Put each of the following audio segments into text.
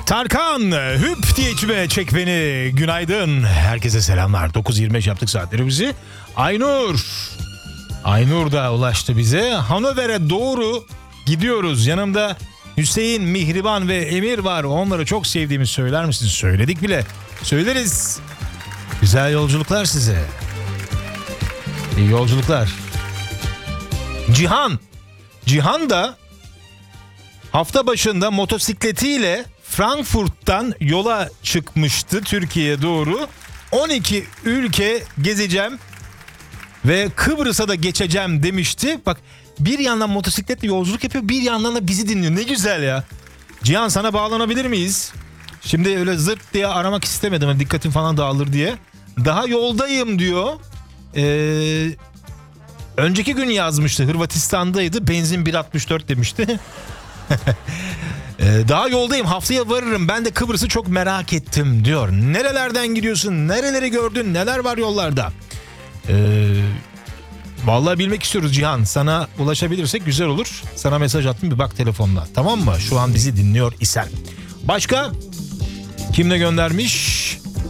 Tarkan hüp diye içime çek beni. Günaydın. Herkese selamlar. 9.25 yaptık saatlerimizi. Aynur da ulaştı bize. Hanover'e doğru gidiyoruz. Yanımda Hüseyin, Mihriban ve Emir var. Onları çok sevdiğimi söyler misiniz? Söyledik bile. Söyleriz. Güzel yolculuklar size. İyi yolculuklar. Cihan da hafta başında motosikletiyle Frankfurt'tan yola çıkmıştı Türkiye'ye doğru. 12 ülke gezeceğim ve Kıbrıs'a da geçeceğim demişti. Bak, bir yandan motosikletle yolculuk yapıyor, bir yandan da bizi dinliyor. Ne güzel ya. Cihan, sana bağlanabilir miyiz? Şimdi öyle zırt diye aramak istemedim. Dikkatim falan dağılır diye. Daha yoldayım diyor. Önceki gün yazmıştı. Hırvatistan'daydı. Benzin 1.64 demişti. Daha yoldayım, haftaya varırım, ben de Kıbrıs'ı çok merak ettim diyor. Nerelerden gidiyorsun, nereleri gördün, neler var yollarda? Vallahi bilmek istiyoruz Cihan. Sana ulaşabilirsek güzel olur. Sana mesaj attım, bir bak telefonla, tamam mı? Şu an bizi dinliyor isen. Başka kim ne göndermiş?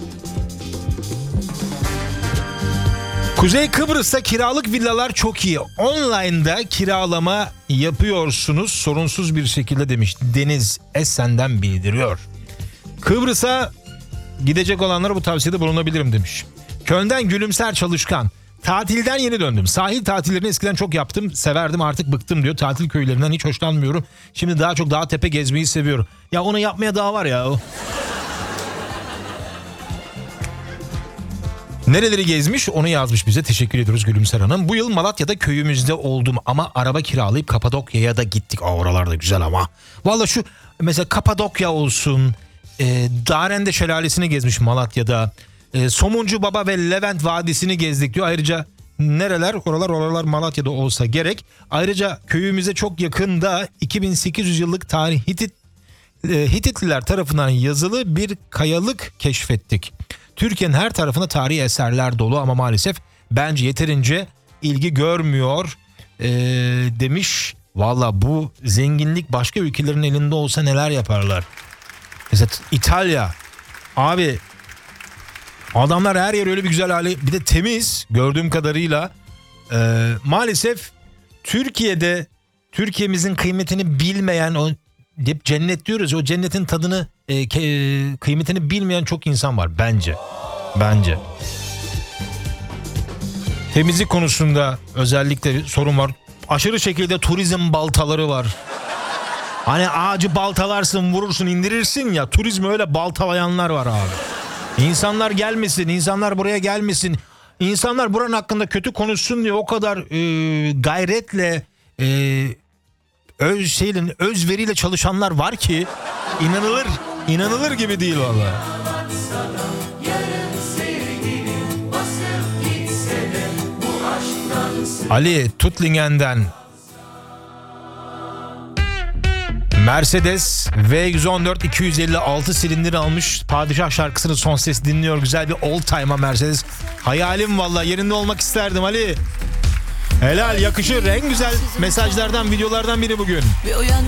Kuzey Kıbrıs'ta kiralık villalar çok iyi. Online'da kiralama yapıyorsunuz sorunsuz bir şekilde demiş. Deniz Esen'den bildiriyor. Kıbrıs'a gidecek olanlara bu tavsiyede bulunabilirim demiş. Köln'den Gülümser Çalışkan. Tatilden yeni döndüm. Sahil tatillerini eskiden çok yaptım. Severdim, artık bıktım diyor. Tatil köylerinden hiç hoşlanmıyorum. Şimdi daha çok dağ tepe gezmeyi seviyorum. Ya onu yapmaya daha var ya. Nereleri gezmiş onu yazmış bize. Teşekkür ediyoruz Gülümser Hanım. Bu yıl Malatya'da köyümüzde oldum ama araba kiralayıp Kapadokya'ya da gittik. Oralar da güzel ama. Vallahi şu mesela Kapadokya olsun. Darende Şelalesi'ni gezmiş Malatya'da. Somuncu Baba ve Levent Vadisi'ni gezdik diyor. Ayrıca nereler? Oralar Malatya'da olsa gerek. Ayrıca köyümüze çok yakında 2800 yıllık tarih Hititliler tarafından yazılı bir kayalık keşfettik. Türkiye'nin her tarafında tarihi eserler dolu ama maalesef bence yeterince ilgi görmüyor demiş. Valla bu zenginlik başka ülkelerin elinde olsa neler yaparlar. Mesela İtalya. Abi adamlar her yer öyle bir güzel hali, bir de temiz gördüğüm kadarıyla. Maalesef Türkiye'mizin kıymetini bilmeyen, o hep cennet diyoruz, o cennetin tadını kıymetini bilmeyen çok insan var bence. Temizlik konusunda özellikle sorun var. Aşırı şekilde turizm baltaları var. Hani ağacı baltalarsın, vurursun, indirirsin ya, turizmi öyle baltalayanlar var abi. İnsanlar gelmesin, insanlar buraya gelmesin. İnsanlar buranın hakkında kötü konuşsun diye o kadar gayretle özveriyle çalışanlar var ki inanılır gibi değil vallahi. Ali Tutlingen'den Mercedes V114 256 silindir almış. Padişah şarkısını son ses dinliyor. Güzel bir old time'a Mercedes. Hayalim vallahi, yerinde olmak isterdim Ali. Helal, yakışır. En güzel mesajlardan, videolardan biri bugün.